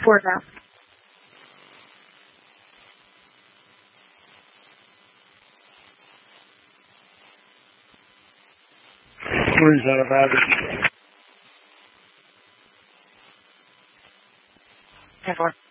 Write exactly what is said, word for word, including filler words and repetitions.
four now. Three's out of average. ten four.